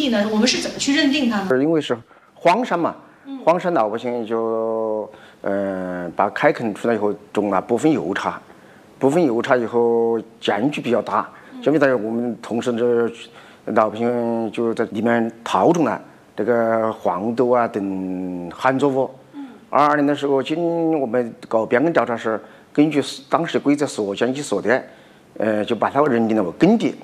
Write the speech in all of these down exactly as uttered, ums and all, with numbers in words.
地呢？我们是怎么去认定它呢？ 因为是荒山嘛，荒山老百姓就嗯、呃、把开垦出来以后种了部分油茶，部分油茶以后间距比较大，相比在我们同时这老百姓就在里面套种了这个黄豆啊等旱作物。二二年的时候，经我们搞变更调查时，根据当时规则所辖及所得，呃，就把它认定了为耕地。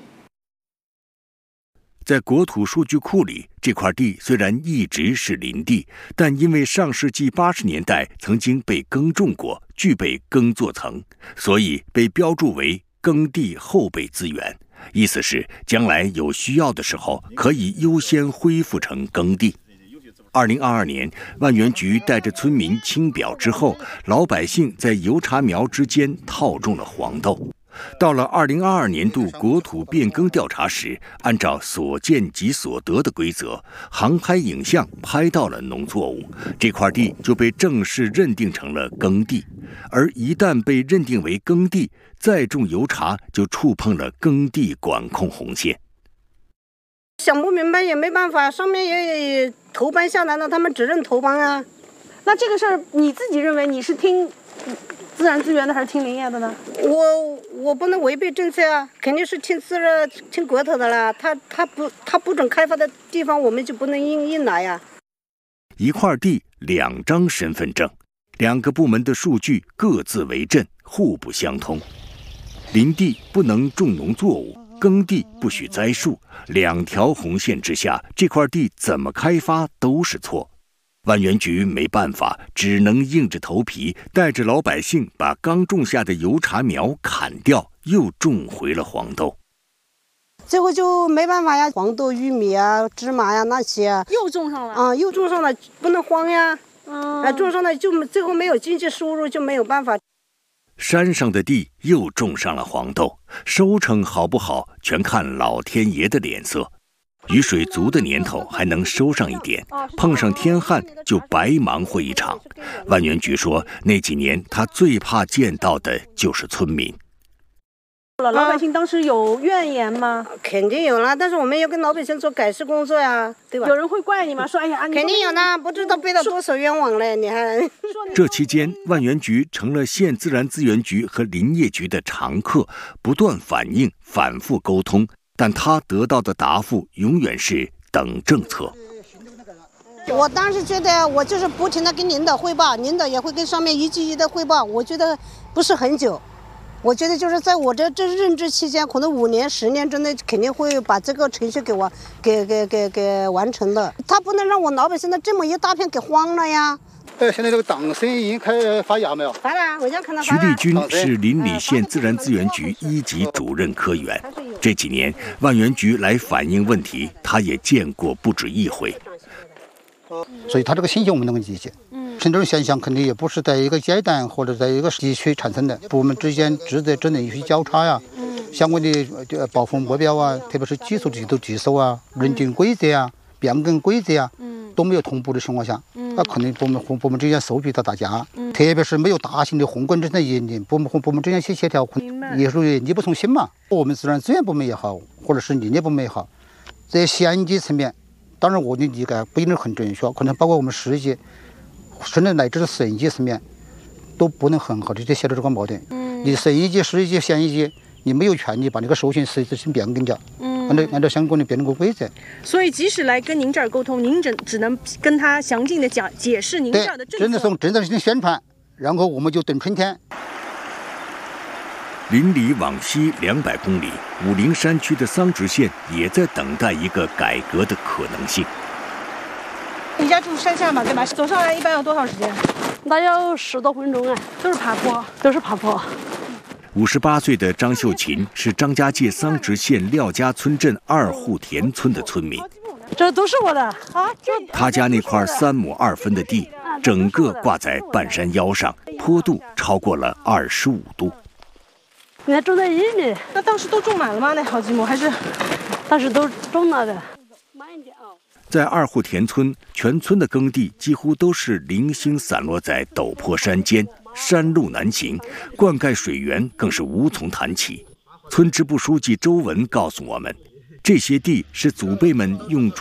在国土数据库里，这块地虽然一直是林地，但因为上世纪八十年代曾经被耕种过，具备耕作层，所以被标注为耕地后备资源。意思是，将来有需要的时候，可以优先恢复成耕地。二零二二年，万源局带着村民清表之后，老百姓在油茶苗之间套种了黄豆。到了二零二二年度国土变更调查时，按照所见即所得的规则，航拍影像拍到了农作物，这块地就被正式认定成了耕地。而一旦被认定为耕地，再种油茶就触碰了耕地管控红线。 想不明白也没办法，上面也投办下来了，他们只认投办啊。 那这个事儿你自己认为你是听自然资源的还是听林业的呢？ 我我不能违背政策啊，肯定是听自然听国头的啦。他他不他不准开发的地方，我们就不能硬硬来呀。 一块地两张身份证，两个部门的数据各自为阵，互不相通。林地不能种农作物，耕地不许栽树，两条红线之下，这块地怎么开发都是错。万源局没办法，只能硬着头皮，带着老百姓把刚种下的油茶苗砍掉，又种回了黄豆。 最后就没办法呀，黄豆、玉米啊、芝麻呀那些啊， 又种上了啊，又种上了，不能荒呀。 嗯， 啊，种上了就最后没有经济收入，就没有办法。 山上的地又种上了黄豆，收成好不好，全看老天爷的脸色。雨水足的年头还能收上一点，碰上天旱就白忙活一场。万源局说，那几年他最怕见到的就是村民。 老百姓当时有怨言吗？ 肯定有啦，但是我们要跟老百姓做改善工作呀，对吧？ 有人会怪你吗？说哎呀， 肯定有啦，不知道背了多少冤枉嘞，你还。 这期间，万源局成了县自然资源局和林业局的常客，不断反映，反复沟通。但他得到的答复永远是等政策。 我当时觉得我就是不停的跟领导汇报，领导也会跟上面一句一的汇报，我觉得不是很久。我觉得就是在我这这任职期间，可能五年、十年之内，肯定会把这个程序给我给给给给完成的。他不能让我老百姓的这么一大片给荒了呀。 呃，现在这个党声已经开始发芽没有？ 发了，我家看到徐丽君是邻里县自然资源局一级主任科员。这几年，万源局来反映问题，他也见过不止一回。 所以他这个信息我们能够理解。嗯，这种现象肯定也不是在一个阶段或者在一个地区产生的，部门之间职责真的有些交叉呀。嗯，相关的保护目标啊，特别是技术制度技术啊、认定规则啊、变更规则啊。都没有同步的情况下，那可能部门和部门之间收集到大家，嗯、特别是没有大型的宏观政策引领，部门和部门之间去协调，也属于力不从心嘛。我们自然资源部门也好，或者是林业部门也好，在县级层面，当然我的理解不一定很准确，可能包括我们市级，甚至乃至是省级层面，都不能很好的去协调这个矛盾。嗯、你省一级、市一级、县一级，你没有权利把这个授权实质性变更掉。嗯。按照按照相关的变更规则， 所以即使来跟您这儿沟通，您只只能跟他详尽的讲解释您这儿的政策， 真的从政策进行宣传，然后我们就等春天。 邻里往西两百公里，武陵山区的桑植县也在等待一个改革的可能性。 你家住山下嘛，对吧？走上来一般要多少时间？ 大约有十多分钟啊， 都是爬坡， 都是爬坡。 五十八岁的张秀琴是张家界桑植县廖家村镇二户田村的村民， 这都是我的啊！ 他家那块三亩二分的地，整个挂在半山腰上，坡度超过了二十五度。 你看种在一米， 那当时都种满了吗？那好几亩还是？ 当时都种了的。慢一点啊。 在二户田村，全村的耕地几乎都是零星散落在陡坡山间。山路难行，灌溉水源更是无从谈起。村支部书记周文告诉我们，这些地是祖辈们用